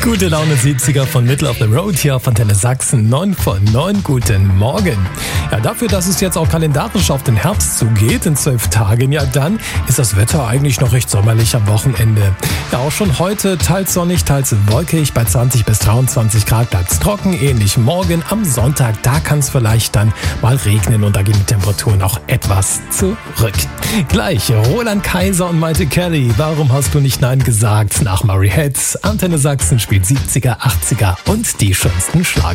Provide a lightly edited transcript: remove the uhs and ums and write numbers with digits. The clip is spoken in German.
Gute Laune 70er von Middle of the Road hier auf Antenne Sachsen, 9 von 9. Guten Morgen. Ja, dafür, dass es jetzt auch kalendarisch auf den Herbst zugeht, in 12 Tagen, ja dann ist das Wetter eigentlich noch recht sommerlich am Wochenende. Ja, auch schon heute teils sonnig, teils wolkig, bei 20 bis 23 Grad bleibt's trocken, ähnlich morgen. Am Sonntag, da kann es vielleicht dann mal regnen und da gehen die Temperaturen auch etwas zurück. Gleich Roland Kaiser und Maite Kelly, warum hast du nicht Nein gesagt? Nach Murray Head, Antenne Sachsen spielt 70er, 80er und die schönsten Schlager.